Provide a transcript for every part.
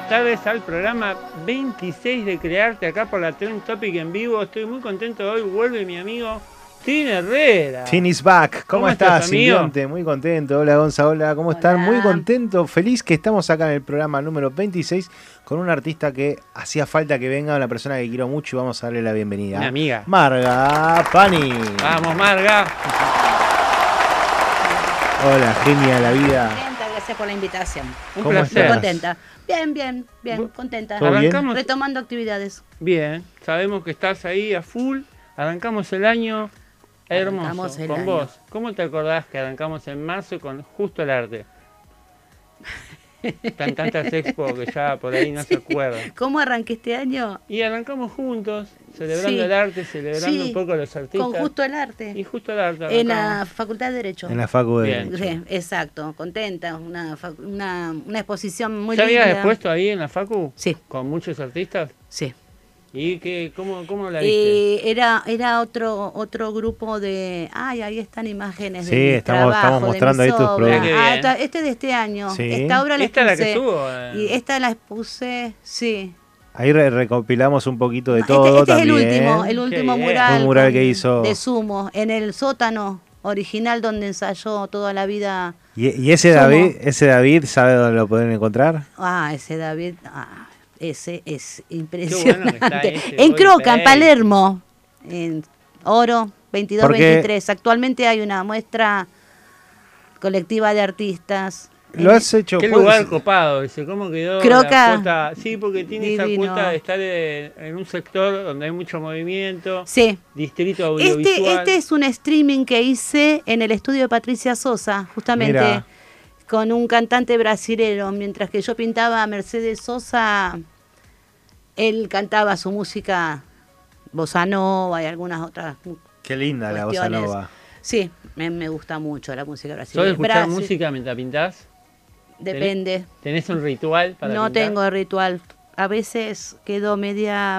buenas tardes al programa 26 de Crearte acá por la Trend Topic en vivo. Estoy muy contento hoy, vuelve mi amigo Tin Herrera. Tin is back. ¿Cómo estás, amigo? simbionte? Muy contento. Hola, Gonza. Hola, ¿cómo están? Muy contento, feliz que estamos acá en el programa número 26 con un artista que hacía falta que venga, una persona que quiero mucho y vamos a darle la bienvenida. Mi amiga. Marga Pani. Vamos, Marga. Hola, genia de la vida. Contenta, gracias por la invitación. Un placer. Muy contenta. Bien, contenta. Arrancamos. Retomando actividades. Bien, sabemos que estás ahí a full. Arrancamos el año hermoso Arrancamos el con año. vos. ¿Cómo te acordás que arrancamos en marzo con justo el arte? Están tantas expos que ya por ahí no se acuerdan. ¿Cómo arranqué este año? Y arrancamos juntos, celebrando Sí. el arte, celebrando Sí, un poco a los artistas. Con justo el arte. Y justo el arte En la arrancamos. Facultad de Derecho. En la Facu de Bien. Derecho. Sí, exacto, contenta. Una exposición muy ¿Ya linda. habías expuesto ahí en la Facu? Sí. ¿Con muchos artistas? Sí. ¿Y cómo la viste? Era otro grupo de... Ay, ahí están imágenes Sí, de mi estamos trabajo, de mostrando mis ahí tus obras. productos. Qué bien. Este de este año. Sí. Esta obra la ¿Esta es la que expuse. estuvo? Y esta la expuse, sí. Ahí recopilamos un poquito de No, todo este también. es el último bien. mural, Un mural con- que hizo. de Sumo, en el sótano original donde ensayó toda la vida. ¿Y ese Sumo. David, sabe dónde lo pueden encontrar? Ese David, ese es bueno que impresionante. está ese En body Croca, en paint. Palermo, en Oro, 22, Porque- 23. Actualmente hay una muestra colectiva de artistas. Lo has hecho. Qué pues, lugar copado, dice, ¿cómo quedó Croca. la cuota? Sí, porque tiene esa Divino. cuota de estar en un sector donde hay mucho movimiento, Sí. distrito audiovisual. Este es un streaming que hice en el estudio de Patricia Sosa, justamente Mira. con un cantante brasilero. Mientras que yo pintaba a Mercedes Sosa, él cantaba su música bossa nova y algunas otras. Qué linda la bossa cuestiones. nova. Sí, me gusta mucho la música ¿Sos de brasileña. escuchar música mientras pintás? Depende. ¿Tenés un ritual para No pintar? tengo ritual. A veces quedo media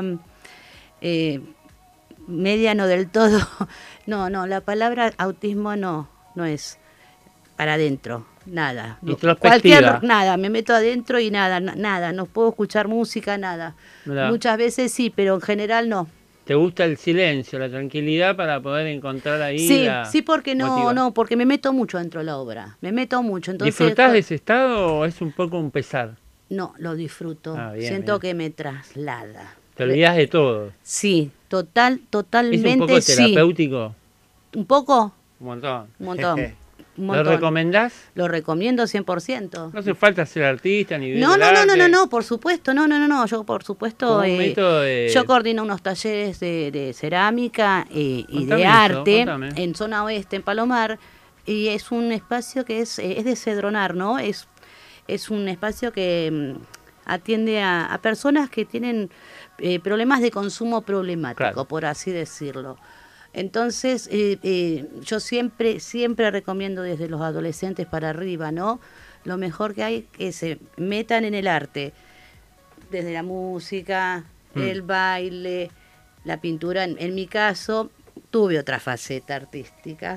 no del todo. No, la palabra autismo no es para adentro, nada. Introspectiva. Nada, me meto adentro y nada, no puedo escuchar música, nada. Mirá. Muchas veces sí, pero en general no. ¿Te gusta el silencio, la tranquilidad para poder encontrar ahí Sí, la porque motivación? porque me meto mucho dentro de la obra. Me meto mucho, entonces ¿Disfrutás de ese estado o es un poco un pesar? no, lo disfruto. Ah, bien, Siento bien. que me traslada. ¿Te olvidás de todo? Sí, ¿Es totalmente un poco sí. terapéutico? ¿Un poco? Un montón. Un montón. Un ¿Lo montón. recomendás? Lo recomiendo 100%. No hace falta ser artista ni vivir No, del arte. no, por supuesto, no, yo por supuesto, Como un método de- yo coordino unos talleres de cerámica y Contame de eso, arte contame. en zona oeste, en Palomar, y es un espacio que es de Cedronar, ¿no? Es un espacio que atiende a personas que tienen problemas de consumo problemático, Claro. por así decirlo. Entonces, yo siempre recomiendo desde los adolescentes para arriba, ¿no? Lo mejor que hay que se metan en el arte, desde la música, el baile, la pintura. En mi caso, tuve otra faceta artística.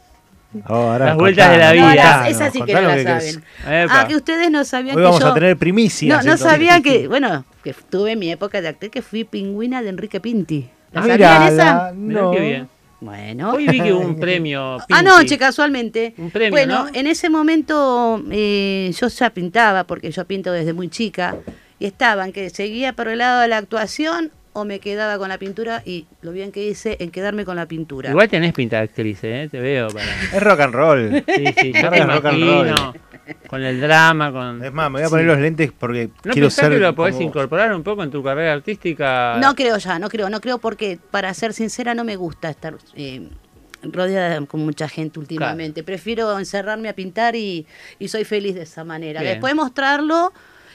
Ahora Las vueltas de la contanos, vida. contanos, Esa sí que no contanos la que saben. Epa. Que ustedes no sabían Hoy que vamos yo... a tener primicias. No entonces. sabían que, bueno, que tuve mi época de actriz, que fui pingüina de Enrique Pinti. ¿La sabían Mirala, esa? Mirá no. qué bien. Bueno. Hoy vi que hubo un premio Pinti. Anoche, casualmente. Un premio, Bueno, ¿no? en ese momento yo ya pintaba, porque yo pinto desde muy chica, y estaban que seguía por el lado de la actuación o me quedaba con la pintura, y lo bien que hice en quedarme con la pintura. Igual tenés pinta de actriz, te veo para... Es rock and roll. Sí, yo te Ahora es rock and imagino, con el drama, con... Es más, me voy a poner los lentes porque ¿No quiero pensás ser que lo podés como- incorporar un poco en tu carrera artística? No creo porque, para ser sincera, no me gusta estar rodeada con mucha gente últimamente. Prefiero encerrarme a pintar y soy feliz de esa manera. Bien. Después mostrarlo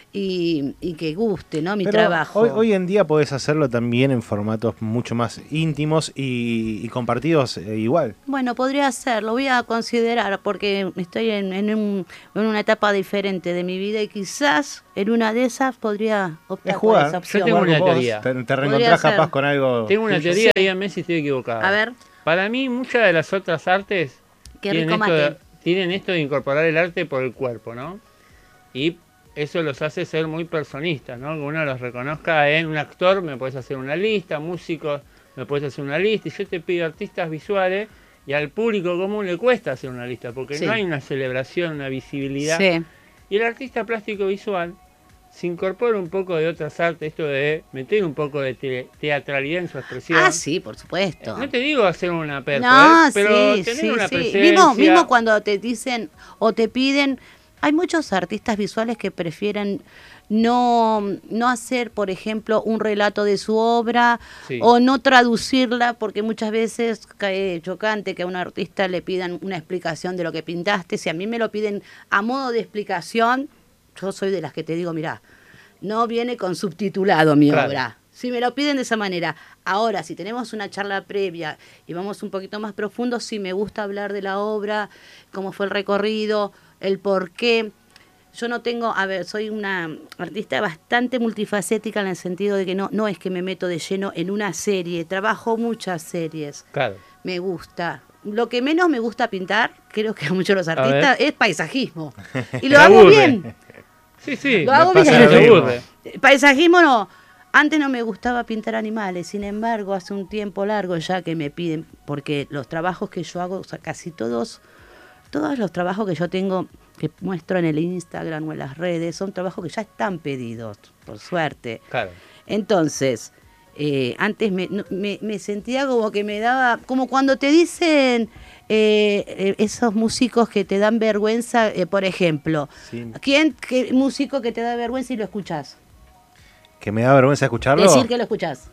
y que guste, ¿no? Mi Pero trabajo. Hoy en día podés hacerlo también en formatos mucho más íntimos y compartidos igual. Bueno, podría ser, lo voy a considerar porque estoy en una etapa diferente de mi vida y quizás en una de esas podría optar Es por jugar. esa Yo opción. tengo Jugar una con vos, teoría. Te Podría reencontrás ser. capaz con algo. Tengo una tuyo. teoría, Sí. díganme si estoy equivocado. A ver, Para mí, muchas de las otras artes qué tienen rico esto, mate. tienen esto de incorporar el arte por el cuerpo, ¿no? Y eso los hace ser muy personistas, ¿no? Que uno los reconozca en un actor, me puedes hacer una lista, músicos, me puedes hacer una lista, y yo te pido artistas visuales, y al público común le cuesta hacer una lista, porque Sí. no hay una celebración, una visibilidad. Sí. Y el artista plástico visual se incorpora un poco de otras artes, esto de meter un poco de teatralidad en su expresión. Ah, sí, por supuesto. No te digo hacer una perfo, No, pero sí, tener sí, una sí. presencia. Mismo cuando te dicen o te piden, hay muchos artistas visuales que prefieren no hacer, por ejemplo, un relato de su obra Sí. o no traducirla, porque muchas veces cae chocante que a un artista le pidan una explicación de lo que pintaste. Si a mí me lo piden a modo de explicación, yo soy de las que te digo, mirá, no viene con subtitulado mi Claro. obra. Si me lo piden de esa manera. Ahora, si tenemos una charla previa y vamos un poquito más profundo, sí me gusta hablar de la obra, cómo fue el recorrido, el por qué. Yo no tengo, a ver, soy una artista bastante multifacética en el sentido de que no es que me meto de lleno en una serie, trabajo muchas series, Claro. me gusta. Lo que menos me gusta pintar, creo que a muchos los artistas, es paisajismo. Y lo Me hago aburre. bien. Sí, sí. Lo hago pasa bien. lo mismo. aburre. Paisajismo no. Antes no me gustaba pintar animales, sin embargo, hace un tiempo largo ya que me piden, porque los trabajos que yo hago, o sea, casi todos los trabajos que yo tengo, que muestro en el Instagram o en las redes, son trabajos que ya están pedidos, por suerte. Claro. Entonces, antes me sentía como que me daba, como cuando te dicen esos músicos que te dan vergüenza, por ejemplo, Sí. ¿qué músico que te da vergüenza y lo escuchás? ¿Que me da vergüenza escucharlo? Decir que lo escuchás.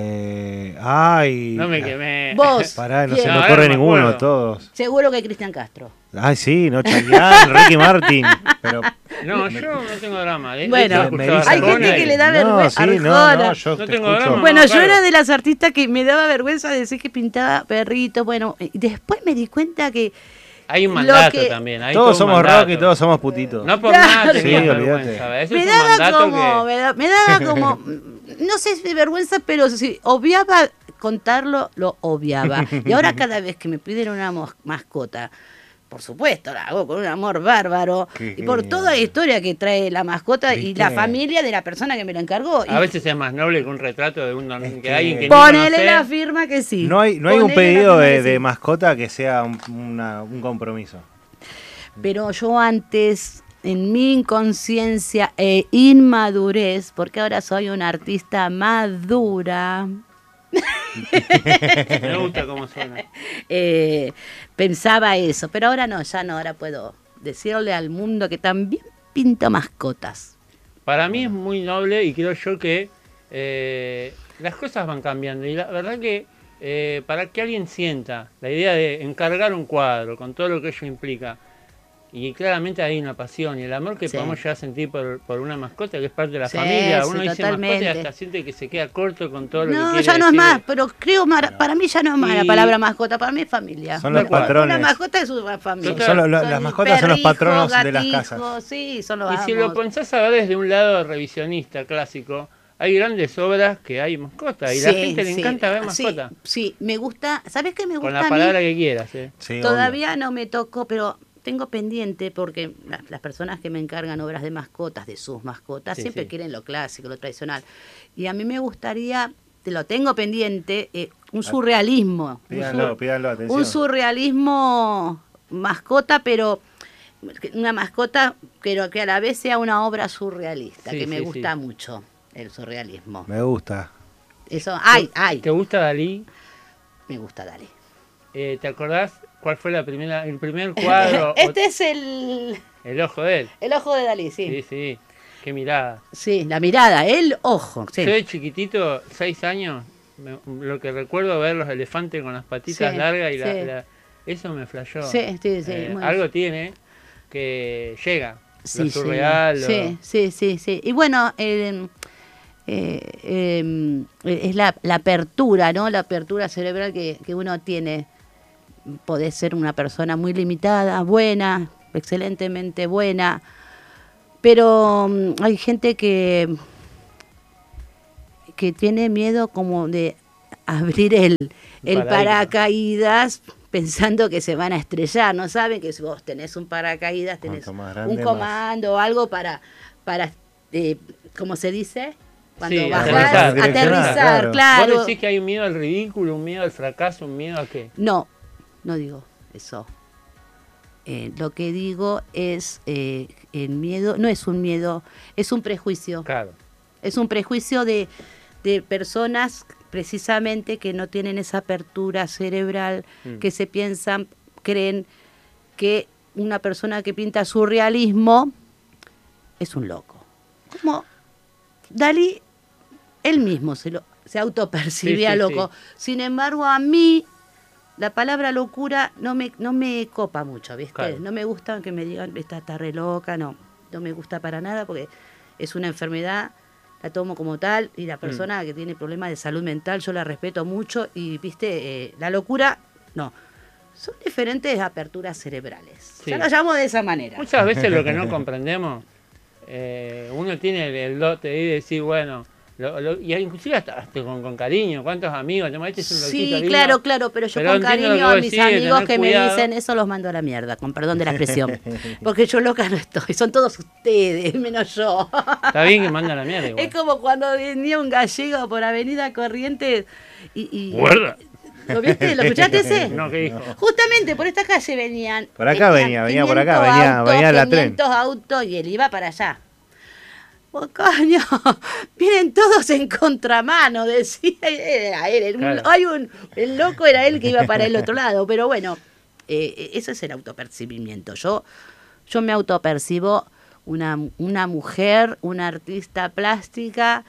Ay. No me quemé. Vos. Pará, no ¿Quién? se me No, ocurre ahora no me ninguno, acuerdo. todos. Seguro que Cristian Castro. Ay, sí, no, Chayanne, Ricky Martin. Pero No, yo no tengo drama. De Bueno, hecho, me escuchaba dice- hay Arjona gente y- que le da no, vergüenza. sí, no, Arjona. yo No te tengo escucho. drama. Bueno, No, yo claro. era de las artistas que me daba vergüenza decir que pintaba perritos. Bueno, y después me di cuenta que Hay un Lo mandato que- también. Hay Todos todo un somos mandato. rock y todos somos putitos. No por Claro. nada tenía Sí, vergüenza. olvídate. ¿ves? Ese me es un daba mandato como, que... me daba como, no sé si vergüenza, pero si obviaba contarlo, lo obviaba. Y ahora cada vez que me piden una mascota, por supuesto, la hago con un amor bárbaro. Qué Y por genial. toda la historia que trae la mascota y ¿Viste? la familia de la persona que me lo encargó. A veces es más noble que un retrato de un Es que que- alguien que ni Ponele conoce. la firma que sí. No hay un Ponele la pedido firma que de sí. mascota que sea un compromiso. Pero yo antes, en mi inconsciencia e inmadurez, porque ahora soy una artista madura, Me gusta cómo suena. pensaba eso. Pero ahora no, ya no, ahora puedo decirle al mundo que también pinto mascotas. Para mí es muy noble y creo yo que las cosas van cambiando. Y la verdad que para que alguien sienta la idea de encargar un cuadro con todo lo que ello implica, y claramente hay una pasión y el amor que Sí. podemos llegar a sentir por una mascota que es parte de la Sí, familia. sí, Uno dice totalmente. mascota y hasta siente que se queda corto con todo lo que No, quiere ya no es decir. más, pero creo, para mí ya no es más la Y- palabra mascota, para mí es familia. Son los Tal cual. patrones. Una mascota es una familia. Total. Las mascotas son los perrijos, patronos de las gatijos, casas. Sí, son los Y si lo amos. pensás a ver desde un lado revisionista, clásico, hay grandes obras que hay mascotas y la Sí, gente le sí. encanta ver Sí, mascotas. sí, me gusta. ¿Sabes qué me gusta Con la a mí? palabra que quieras. Sí, Todavía no me tocó, pero tengo pendiente porque las personas que me encargan obras de mascotas, de sus mascotas, Sí, siempre sí. quieren lo clásico, lo tradicional. Y a mí me gustaría, te lo tengo pendiente, un surrealismo. Pídanlo, atención. Un surrealismo mascota, pero una mascota, pero que a la vez sea una obra surrealista, Sí, que me sí, gusta sí. mucho el surrealismo. Me gusta. Eso, ¿Te gusta Dalí? me gusta, dale. ¿Te acordás cuál fue el primer cuadro? Este es el El ojo de él. ojo de Dalí, sí. Sí, sí. Qué mirada. Sí, la mirada, el ojo. Sí. Yo de chiquitito, 6 años, lo que recuerdo ver los elefantes con las patitas Sí, largas y sí. eso me flashó. Sí, sí, sí, muy- Algo tiene que llega. Sí, Lo surreal. sí, sí, sí, sí. Y bueno, es la apertura, ¿no? La apertura cerebral que uno tiene. Podés ser una persona muy limitada, buena, excelentemente buena, pero hay gente que tiene miedo como de abrir el paracaídas. paracaídas pensando que se van a estrellar. No saben que si vos tenés un paracaídas, tenés Cuanto más un grande, comando o algo para para ¿cómo se dice? Cuando Sí, bajar, aterrizar, claro. ¿Vos decís que hay un miedo al ridículo, un miedo al fracaso, un miedo a qué? No, no digo eso. Lo que digo es el miedo, no es un miedo, es un prejuicio. Claro. Es un prejuicio de personas precisamente que no tienen esa apertura cerebral, que se piensan, creen que una persona que pinta surrealismo es un loco. Como Dalí, él mismo se autopercibía loco. Sí. Sin embargo, a mí la palabra locura no me copa mucho, ¿viste? Claro. No me gusta que me digan, está re loca, no me gusta para nada porque es una enfermedad, la tomo como tal, y la persona que tiene problemas de salud mental yo la respeto mucho y, ¿viste? La locura, no. Son diferentes aperturas cerebrales. Sí. Yo lo llamo de esa manera. Muchas veces lo que no comprendemos, uno tiene el dote de decir, bueno, y inclusive hasta con cariño, ¿cuántos amigos? Este es un loquito Sí, lindo, claro, pero yo pero con cariño a mis amigos que cuidado. me dicen, eso los mando a la mierda, con perdón de la expresión. Porque yo loca no estoy, son todos ustedes, menos yo. Está bien que manda a la mierda igual. Es como cuando venía un gallego por Avenida Corrientes y ¡Guarda! ¿Lo viste? ¿Lo escuchaste ese? No, ¿qué dijo? Justamente por esta calle venían. Por acá venía por acá, venía la tren. 500 autos y él iba para allá. Oh, coño, vienen todos en contramano, decía él. Claro. El loco era él que iba para el otro lado, pero bueno, ese es el autopercibimiento. Yo me autopercibo una mujer, una artista plástica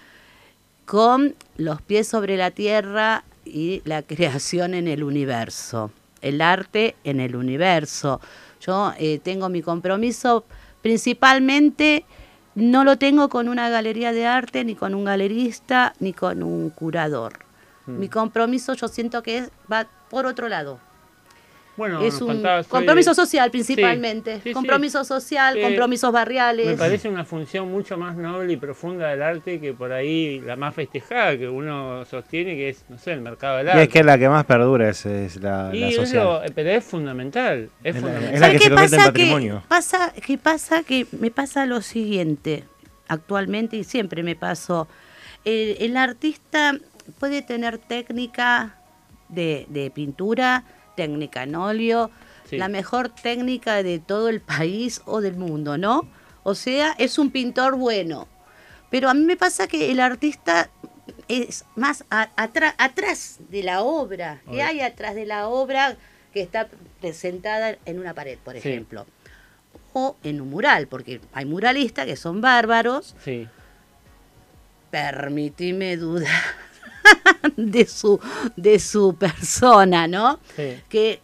con los pies sobre la tierra y la creación en el universo, el arte en el universo. Yo tengo mi compromiso principalmente. No lo tengo con una galería de arte, ni con un galerista, ni con un curador. Mi compromiso yo siento que va por otro lado. Bueno, es un compromiso social principalmente. Sí, compromiso social, compromisos barriales. Me parece una función mucho más noble y profunda del arte que por ahí la más festejada que uno sostiene, que es, no sé, el mercado del arte. Y es que la que más perdura es la social. Pero es fundamental. Es la que se convierte en patrimonio. Que me pasa lo siguiente, actualmente y siempre me pasó. El artista puede tener técnica de pintura, técnica en óleo, la mejor técnica de todo el país o del mundo, ¿no? O sea, es un pintor bueno. Pero a mí me pasa que el artista es más atrás de la obra. ¿Qué hay atrás de la obra que está presentada en una pared, por ejemplo? O en un mural, porque hay muralistas que son bárbaros. Sí. Permíteme dudar de su persona, ¿no? Sí. Que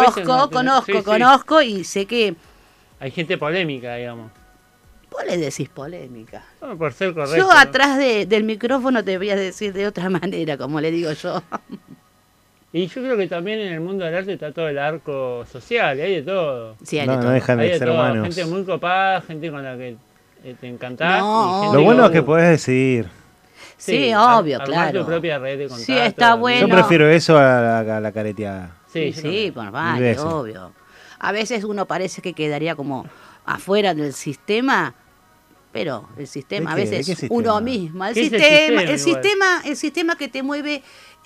conozco y sé que... Hay gente polémica, digamos. Vos le decís polémica. No, por ser correcto. Yo atrás del micrófono te voy a decir de otra manera, como le digo yo. Y yo creo que también en el mundo del arte está todo el arco social, hay de todo. Sí, hay no, de todo. No dejan de ser humanos. Gente muy copada, gente con la que te encantás. No, lo bueno es que podés decidir. Sí, obvio, armar claro. tu propia red de contactos. Sí, está bueno. Yo prefiero eso a la careteada. Sí, por vale, obvio. A veces uno parece que quedaría como afuera del sistema, pero el sistema a veces uno mismo. El sistema que te mueve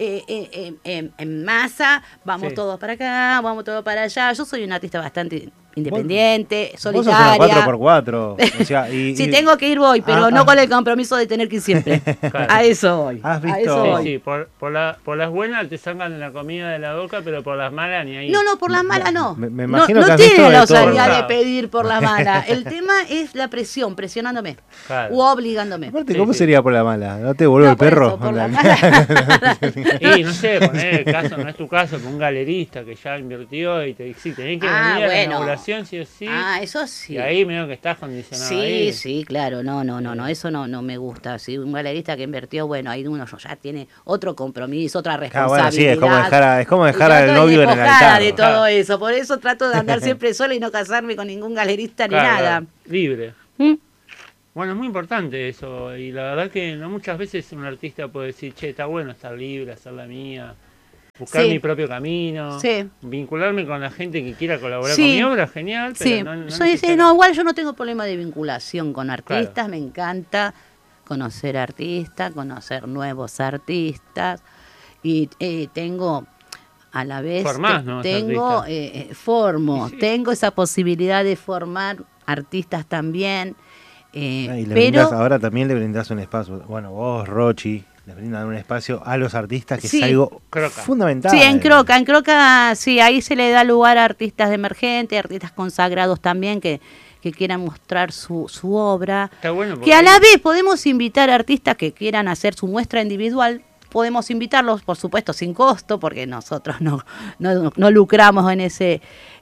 en masa, vamos todos para acá, vamos todos para allá. Yo soy un artista bastante independiente, solidaria. Vos sos una 4x4. O sea, si tengo que ir voy, pero no con el compromiso de tener que ir siempre. Claro. A eso voy. ¿Has visto? A eso voy. Sí, por las buenas te sacan la comida de la boca, pero por las malas ni ahí. No, por las malas no. Me imagino no que tiene la todo. osadía de pedir por la mala. El tema es la presión, presionándome. Claro. O obligándome. Aparte, ¿cómo sería por la mala? ¿No te volvió el perro? Eso, por la mala. Y no sé, poner el caso, no es tu caso, con un galerista que ya invirtió y te dice, tenés que venir a la inauguración sí o sí. Eso sí. Y ahí medio que estás condicionado. Sí, claro, no, eso no me gusta. Si un galerista que invirtió, bueno, ahí uno ya tiene otro compromiso, otra responsabilidad. Bueno, sí, es como dejar al novio en el altar. De todo eso, por eso trato de andar siempre sola y no casarme con ningún galerista ni nada. Libre. Bueno, es muy importante eso, y la verdad que no muchas veces un artista puede decir, che, está bueno estar libre, hacer la mía. buscar mi propio camino, vincularme con la gente que quiera colaborar con mi obra, genial, pero no, igual yo no tengo problema de vinculación con artistas, me encanta conocer artistas, conocer nuevos artistas, y tengo a la vez tengo tengo esa posibilidad de formar artistas también, pero ahora también le brindás un espacio, bueno, vos, Rochi, le brindan un espacio a los artistas, que es algo fundamental. Sí, en Croca, sí, ahí se le da lugar a artistas emergentes, artistas consagrados también que quieran mostrar su obra. Está bueno, que a la vez podemos invitar a artistas que quieran hacer su muestra individual, podemos invitarlos, por supuesto, sin costo, porque nosotros no lucramos en ese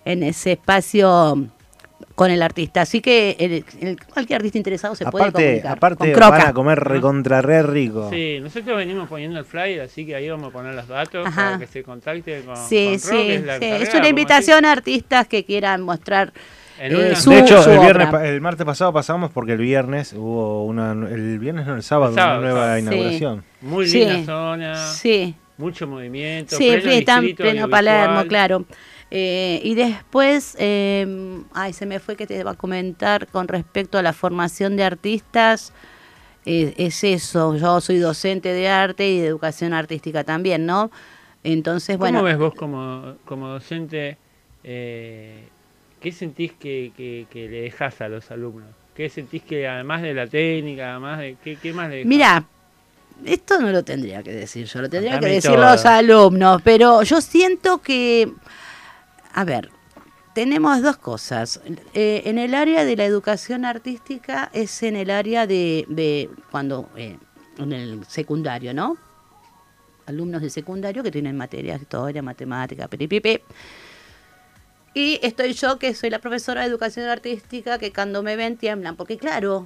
espacio con el artista, así que cualquier artista interesado se puede comunicar. Aparte van a comer recontra re rico. Sí, nosotros venimos poniendo el flyer, así que ahí vamos a poner los datos para que se contacte con sí, Rock, que es la encargada, es una invitación a artistas que quieran mostrar de hecho, el martes pasado pasamos porque el viernes hubo el sábado, una nueva inauguración. Muy linda zona, mucho movimiento, está en pleno Palermo, claro. Y después, se me fue que te va a comentar con respecto a la formación de artistas. Es eso, yo soy docente de arte y de educación artística también, ¿no? Entonces, ¿Cómo ves vos como docente? ¿Qué sentís que le dejás a los alumnos? ¿Qué sentís que además de la técnica, además de qué más le dejás? Mirá, esto no lo tendría que decir yo, lo tendría que decir los alumnos, pero yo siento que, a ver, tenemos dos cosas. En el área de la educación artística es en el área de cuando, en el secundario, ¿no? Alumnos de secundario que tienen materias de historia, matemática, peripipe. Y estoy yo, que soy la profesora de educación artística, que cuando me ven tiemblan, porque claro,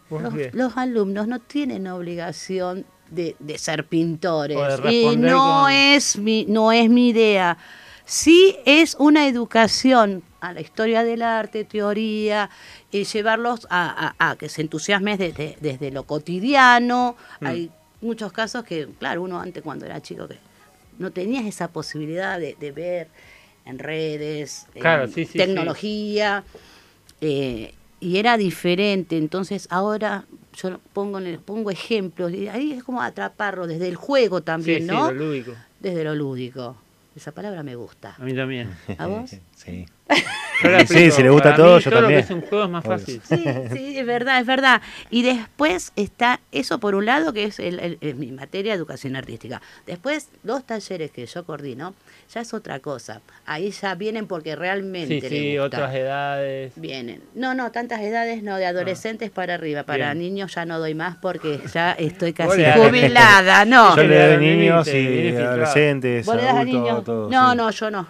los alumnos no tienen obligación de ser pintores, y no es mi idea. Sí es una educación a la historia del arte, teoría, y llevarlos a que se entusiasmen desde lo cotidiano. Hay muchos casos que, claro, uno antes cuando era chico que no tenías esa posibilidad de ver en redes, tecnología, y era diferente. Entonces ahora yo pongo ejemplos, y ahí es como atraparlo desde el juego también, ¿no? Sí, lo lúdico. Desde lo lúdico. Esa palabra me gusta. A mí también. ¿A vos? Sí. Sí, si le gusta todo, yo también. Lo que es un juego es más fácil. Sí, es verdad. Y después está eso por un lado, que es mi materia de educación artística. Después, los talleres que yo coordino, ya es otra cosa. Ahí ya vienen porque realmente les gusta. Otras edades. Vienen. No, tantas edades no, de adolescentes para arriba. Para niños ya no doy más porque ya estoy casi jubilada, ¿no? Yo le doy niños y adolescentes, ¿Vos le das a niños? Todo, no, yo no.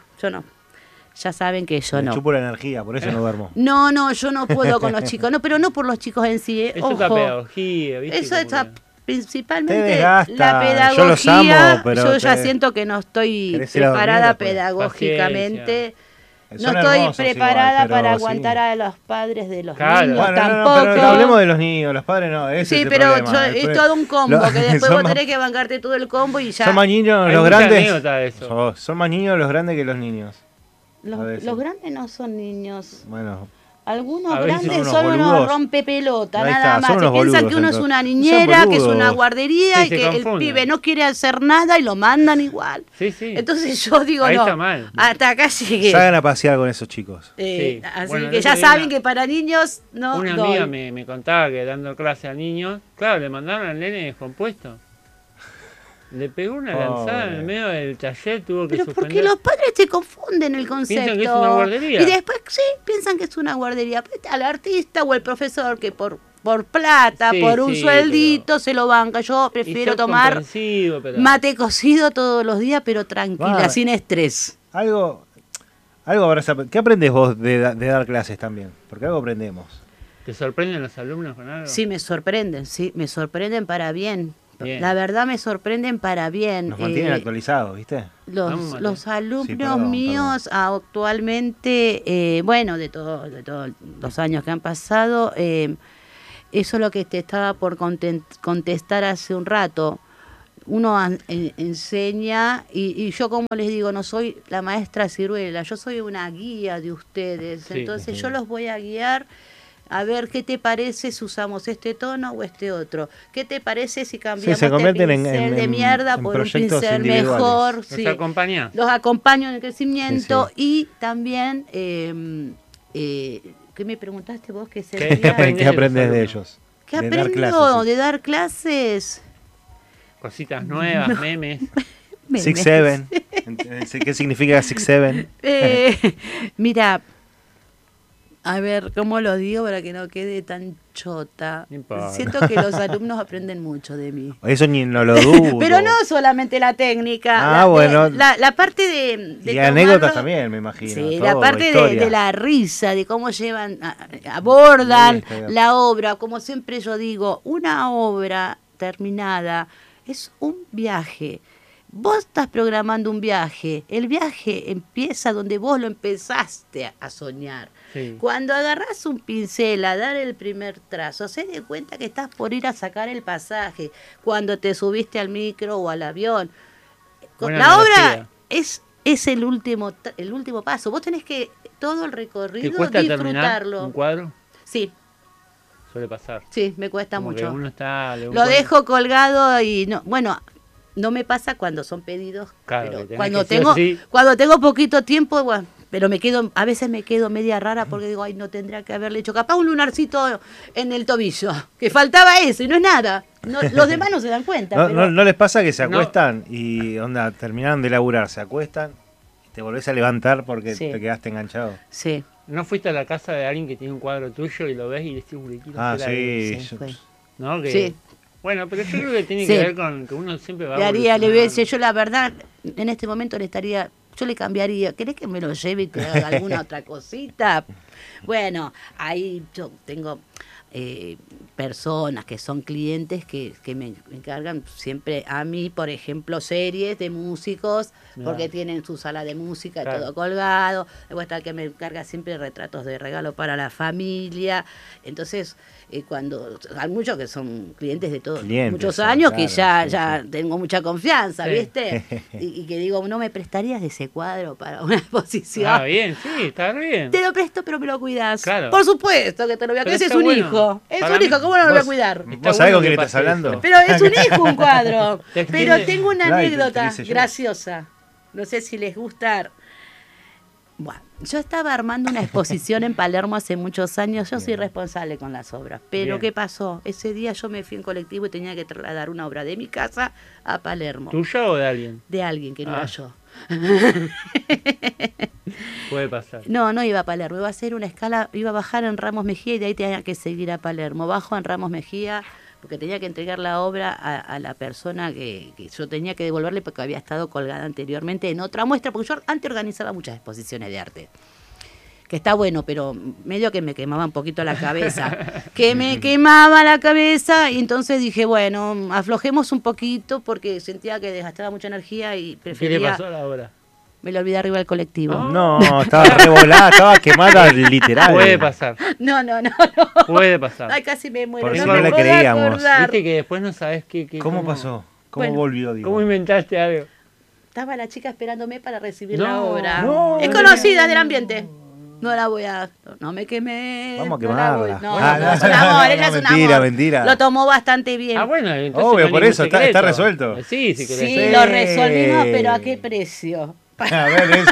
Ya saben que yo no. Me chupo la energía, por eso no duermo. No, yo no puedo con los chicos. No, pero no por los chicos en sí. Es otra pedagogía, ¿viste? Eso está principalmente la pedagogía. Yo los amo, pero yo ya siento que no estoy preparada pedagógicamente. No estoy preparada para aguantar a los padres de los niños, bueno, tampoco. Pero hablemos de los niños, los padres no. Ese es pero problema. Es todo un combo, que después vos tenés que bancarte todo el combo y ya. Son más niños los grandes. Son más niños los grandes que los niños. Los grandes no son niños. Bueno. Algunos grandes son unos rompepelota, nada más. Se piensan que uno es una niñera, que es una guardería y que el pibe no quiere hacer nada y lo mandan igual. Sí. Entonces yo digo, ahí está mal. Hasta acá llegué. Salgan a pasear con esos chicos. Así que ya saben que para niños no. Una amiga me contaba que dando clase a niños, claro, le mandaron al nene descompuesto. Le pegó una lanzada en el medio del taller, tuvo que suspender. Porque los padres te confunden el concepto. Piensan que es una guardería. Y después piensan que es una guardería. Al artista o el profesor que por plata, por un sueldito se lo banca. Yo prefiero tomar mate cocido todos los días, pero tranquila, sin estrés. Algo habrás aprendido. ¿Qué aprendes vos de dar clases también? Porque algo aprendemos. ¿Te sorprenden los alumnos con algo? Sí, me sorprenden para bien. La verdad me sorprenden para bien. Nos mantienen actualizados, ¿viste? Los alumnos míos actualmente, de todos los años que han pasado, eso es lo que te estaba por contestar hace un rato. uno enseña y yo, como les digo, no soy la maestra Ciruela, yo soy una guía de ustedes. Sí, Entonces yo los voy a guiar a ver qué te parece si usamos este tono o este otro. ¿Qué te parece si cambiamos se convierten este pincel de mierda en por un proyectos pincel individuales. mejor? Los Sí. acompaña. Los acompaño en el crecimiento Sí, y también, ¿qué me preguntaste vos? ¿Qué ¿Qué sería? aprendés ¿Qué aprendes de de los ellos? ¿Qué De dar aprendo clases, sí. de dar clases? Cositas nuevas, memes. Six Seven. ¿Qué significa Six Seven? Mira, a ver, ¿cómo lo digo para que no quede tan chota? No importa. Siento que los alumnos aprenden mucho de mí. Eso ni no lo dudo. Pero no solamente la técnica, Ah, bueno. la parte de Y anécdotas tomarlo- también, me imagino. Sí, todo, la parte historia. de la risa, de cómo llevan, abordan Está bien. la obra. Como siempre yo digo, una obra terminada es un viaje. Vos estás programando un viaje. El viaje empieza donde vos lo empezaste a soñar. Sí. Cuando agarrás un pincel a dar el primer trazo, se de cuenta que estás por ir a sacar el pasaje. Cuando te subiste al micro o al avión. Buena La analogía. obra es el último paso. Vos tenés que todo el ¿Te recorrido cuesta terminar disfrutarlo. un cuadro? Sí, Suele pasar. sí, me cuesta Como que mucho. uno está, Lo dejo colgado y no, bueno, no me pasa cuando son pedidos, Claro, pero que tenés cuando que sí o tengo sí. cuando tengo poquito tiempo, bueno, pero a veces me quedo media rara porque digo, ay, no tendría que haberle hecho capaz un lunarcito en el tobillo, que faltaba eso y no es nada. No, los demás no se dan cuenta, ¿No, pero no les pasa que se No. acuestan y onda, terminaron de laburar, se acuestan y te volvés a levantar porque Sí. te quedaste enganchado? sí, ¿No fuiste a la casa de alguien que tiene un cuadro tuyo y lo ves y le decís, "Uy, quiero Ah, hacer algo"? sí. sí, fue. ¿No? Que, Sí. Bueno, pero yo creo que tiene Sí. que ver con que uno siempre va Le haría, le voy a decir, evolucionando. yo la verdad, en este momento le estaría, yo le cambiaría, ¿querés que me lo lleve y te haga alguna otra cosita? Bueno, ahí yo tengo personas que son clientes que me encargan siempre a mí, por ejemplo, series de músicos, Mirá. porque tienen su sala de música, Claro. todo colgado. Después está el que me encarga siempre retratos de regalo para la familia. Entonces, cuando hay muchos que son clientes de todos Clientes, muchos sí, años, que claro, ya sí. tengo mucha confianza, Sí. ¿viste? Y que digo, ¿no me prestarías de ese cuadro para una exposición? Ah, bien, sí, está bien. Te lo presto, pero me lo cuidas. Claro. Por supuesto que te lo voy a Pero cuidar. Ese es está un bueno. hijo. Es Para un mí- hijo, ¿cómo no lo voy a Vos- cuidar? Está ¿Vos sabés bueno con quién que estás pase hablando? eso. Pero es un hijo un cuadro. Te Pero extiende- tengo una Claro, y te anécdota dice yo. graciosa. No sé si les gusta. Bueno, yo estaba armando una exposición en Palermo hace muchos años. Yo soy responsable con las obras. Pero Bien. ¿qué pasó? Ese día yo me fui en colectivo y tenía que trasladar una obra de mi casa a Palermo. ¿Tuyo o de alguien? De alguien que no Ah. era yo. Puede pasar. No iba a Palermo, iba a hacer una escala, iba a bajar en Ramos Mejía y de ahí tenía que seguir a Palermo. Bajo en Ramos Mejía porque tenía que entregar la obra a la persona que yo tenía que devolverle porque había estado colgada anteriormente en otra muestra, porque yo antes organizaba muchas exposiciones de arte. Que está bueno, pero medio que me quemaba un poquito la cabeza. Que me quemaba la cabeza y entonces dije, bueno, aflojemos un poquito porque sentía que desgastaba mucha energía y ¿Qué le prefería... pasó a la hora? Me lo olvidé arriba del colectivo. No. No, estaba revolada, estaba quemada literal. Puede pasar, No. puede pasar. Ay, casi me muero. Por no eso me no le puedo creíamos. acordar. Viste que después no sabes qué ¿Cómo pasó? ¿Cómo Bueno, volvió? Digo? ¿Cómo inventaste algo? Estaba la chica esperándome para recibir No, la obra. no, Es no, conocida del ambiente. No la voy a... No me quemé. Vamos a no la voy- quemarla. No, Ah, no, es no, un amor, no, ella es un mentira, amor. mentira. Lo tomó bastante bien. Ah, bueno, entonces Obvio, no hay por ningún eso, está secreto. resuelto. Sí, si querés. Sí, lo resolvimos, pero ¿a qué precio? A ver, eso.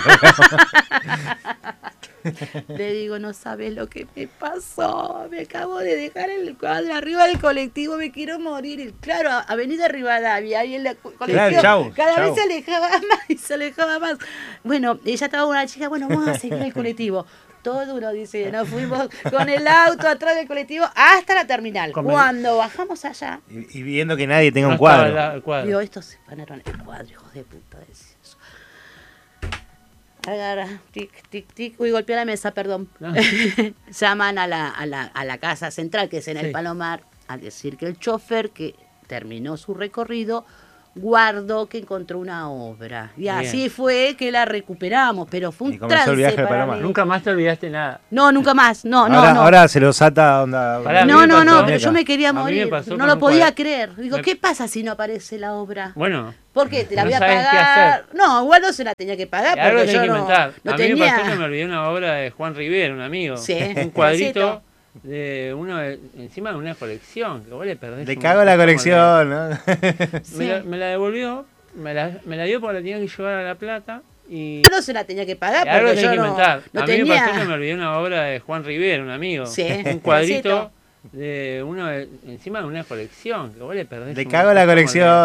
Le digo, no sabes lo que me pasó. Me acabo de dejar el cuadro arriba del colectivo, me quiero morir. Y claro, Avenida Rivadavia, ahí el colectivo Claro, chau, cada chau. vez se alejaba más y se alejaba más. Bueno, ella estaba con una chica, bueno, vamos a seguir el colectivo. Todo duro, dice, nos fuimos con el auto atrás del colectivo hasta la terminal. Come- Cuando bajamos allá, Y viendo que nadie tenga No un cuadro. estaba el cuadro. digo, estos se ganaron el cuadro, hijos de puta. Decía eso. Agarra, tic, tic, tic. Uy, golpeé la mesa, perdón. No. Llaman a la casa central, que es en el Sí. Palomar, a decir que el chofer que terminó su recorrido guardó que encontró una obra. Y Bien. así fue que la recuperamos, pero fue Y un comenzó el trance viaje al para Palomar. mí. Nunca más te olvidaste nada. No, nunca más. No, ahora, no. ahora se los ata onda. Pará, a mí No, me no, pasó- no, pero yo me quería a mí me morir. pasó No con lo un podía cuadro. creer. Digo, Me- ¿qué pasa si no aparece la obra? Bueno, ¿Por qué? ¿Te la no voy a sabes qué pagar? hacer. No, igual no se la tenía que pagar algo porque tenés yo que no, inventar. no A mí me pasó que me tenía... olvidé una obra de Juan Rivera, un amigo. Sí, Un cuadrito Juancito. de uno encima de una colección, que vos le perdés. Le un- cago la como colección, ¿no? Sí. Me la devolvió, me la dio porque la tenía que llevar a La Plata y No se la tenía que pagar algo porque tenés yo que no, inventar. no A mí me pasó que me tenía... olvidé una obra de Juan Rivera, un amigo. Sí, Un cuadrito Juancito. de uno encima de una colección, que vos le perdés. Le un- cago la como colección.